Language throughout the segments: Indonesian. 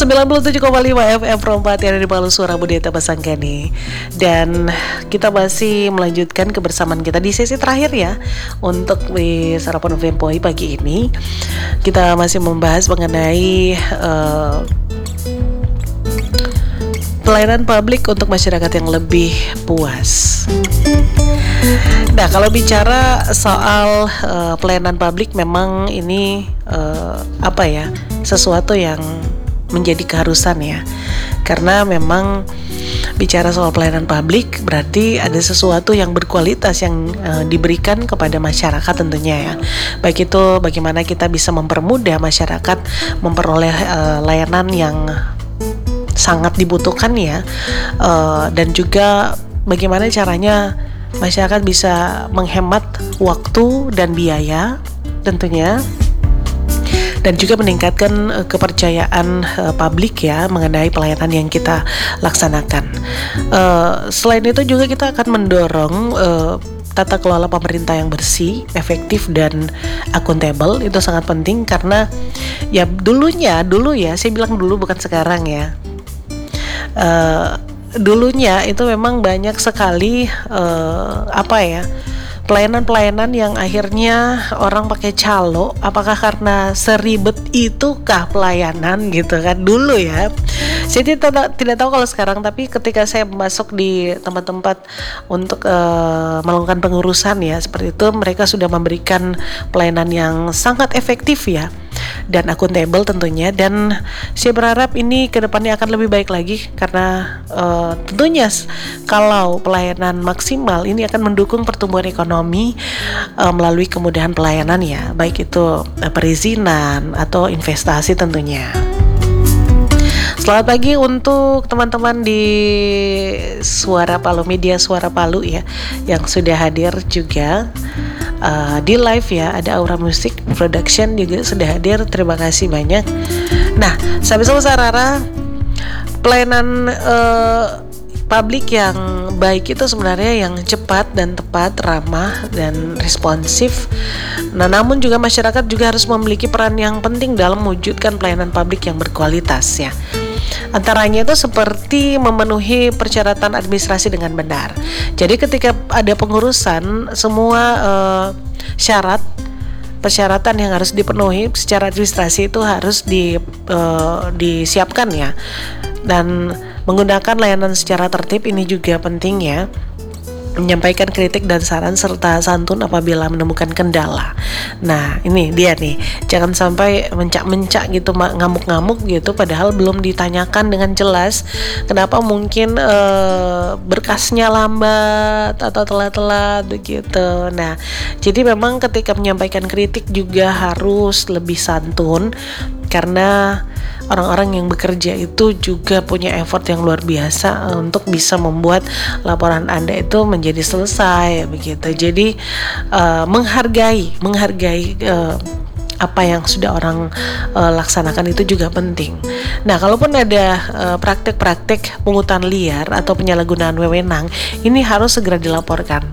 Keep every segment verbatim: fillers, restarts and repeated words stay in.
sembilan puluh tujuh koma lima F M Perempat yang ada di Palu, Suara Budaya Pasangkani. Dan kita masih melanjutkan kebersamaan kita di sesi terakhir ya. Untuk di Sarapan Fempoi pagi ini kita masih membahas mengenai uh, pelayanan publik untuk masyarakat yang lebih puas. Nah, kalau bicara soal uh, pelayanan publik, memang ini uh, apa ya, sesuatu yang menjadi keharusan ya. Karena memang bicara soal pelayanan publik berarti ada sesuatu yang berkualitas yang uh, diberikan kepada masyarakat tentunya ya. Baik itu bagaimana kita bisa mempermudah masyarakat memperoleh uh, layanan yang sangat dibutuhkan ya, uh, dan juga bagaimana caranya masyarakat bisa menghemat waktu dan biaya tentunya, dan juga meningkatkan uh, kepercayaan uh, publik ya mengenai pelayanan yang kita laksanakan. Uh, selain itu juga kita akan mendorong uh, tata kelola pemerintah yang bersih, efektif dan akuntabel. Itu sangat penting karena ya dulunya dulu ya, saya bilang dulu bukan sekarang ya. Uh, dulunya itu memang banyak sekali uh, apa ya, pelayanan-pelayanan yang akhirnya orang pakai calo. Apakah karena seribet itukah pelayanan gitu kan dulu ya. Saya tidak, tidak tahu kalau sekarang, tapi ketika saya masuk di tempat-tempat untuk uh, melakukan pengurusan ya seperti itu, mereka sudah memberikan pelayanan yang sangat efektif ya dan akuntabel tentunya. Dan saya berharap ini kedepannya akan lebih baik lagi karena uh, tentunya kalau pelayanan maksimal ini akan mendukung pertumbuhan ekonomi uh, melalui kemudahan pelayanan ya, baik itu uh, perizinan atau investasi tentunya. Selamat pagi untuk teman-teman di Suara Palu, media Suara Palu ya, yang sudah hadir juga uh, di live ya. Ada Aura Music Production juga sudah hadir, terima kasih banyak. Nah, sahabat Sarara, pelayanan uh, publik yang baik itu sebenarnya yang cepat dan tepat, ramah dan responsif. Nah, namun juga masyarakat juga harus memiliki peran yang penting dalam mewujudkan pelayanan publik yang berkualitas ya. Antaranya itu seperti memenuhi persyaratan administrasi dengan benar. Jadi ketika ada pengurusan, semua uh, syarat persyaratan yang harus dipenuhi secara administrasi itu harus di, uh, disiapkan ya. Dan menggunakan layanan secara tertib ini juga penting ya. Menyampaikan kritik dan saran serta santun apabila menemukan kendala. Nah, ini dia nih, jangan sampai mencak-mencak gitu, ngamuk-ngamuk gitu, padahal belum ditanyakan dengan jelas kenapa mungkin uh, berkasnya lambat atau telat-telat begitu. Nah, jadi memang ketika menyampaikan kritik juga harus lebih santun, karena orang-orang yang bekerja itu juga punya effort yang luar biasa untuk bisa membuat laporan Anda itu menjadi selesai begitu. Jadi uh, menghargai menghargai uh, apa yang sudah orang uh, laksanakan itu juga penting. Nah, kalaupun ada uh, praktek-praktek pungutan liar atau penyalahgunaan wewenang, ini harus segera dilaporkan.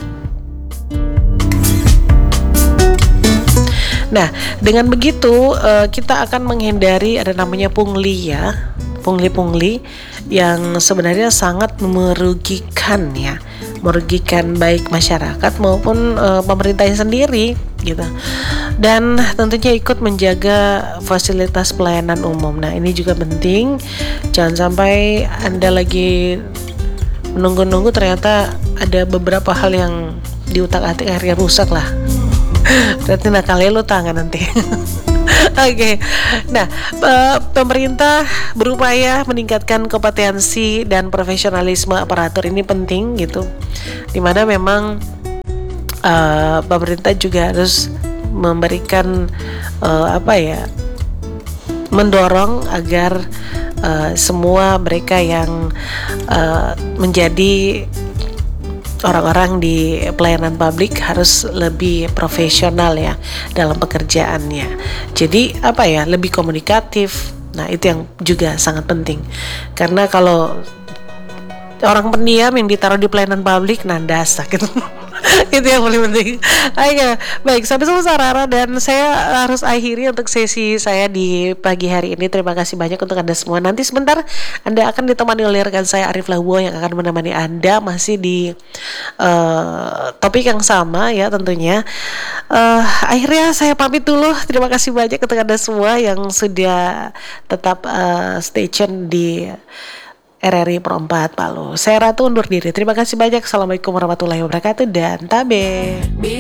Nah, dengan begitu uh, kita akan menghindari ada namanya pungli ya, pungli-pungli yang sebenarnya sangat merugikan ya, merugikan baik masyarakat maupun uh, pemerintahnya sendiri gitu. Dan tentunya ikut menjaga fasilitas pelayanan umum. Nah, ini juga penting. Jangan sampai Anda lagi menunggu-nunggu ternyata ada beberapa hal yang diutak-atik akhirnya rusak lah. Berarti nakalnya lu tangan nanti. Oke, okay. Nah, uh, pemerintah berupaya meningkatkan kompetensi dan profesionalisme aparatur, ini penting gitu. Dimana memang uh, pemerintah juga harus memberikan uh, apa ya, mendorong agar uh, semua mereka yang uh, menjadi orang-orang di pelayanan publik harus lebih profesional ya dalam pekerjaannya. Jadi apa ya, lebih komunikatif. Nah, itu yang juga sangat penting. Karena kalau orang pendiam yang ditaruh di pelayanan publik, nandas gitu. Itu yang paling penting. Ayo, baik, sampai selesai Rara, dan saya harus akhiri untuk sesi saya di pagi hari ini. Terima kasih banyak untuk Anda semua. Nanti sebentar Anda akan ditemani oleh rekan saya Arif Lahuo yang akan menemani Anda masih di uh, topik yang sama ya tentunya. Uh, akhirnya saya pamit dulu. Terima kasih banyak untuk Anda semua yang sudah tetap uh, stay tune di R R I Pro empat Palu. Saya Ratu undur diri. Terima kasih banyak. Assalamualaikum warahmatullahi wabarakatuh dan tabe.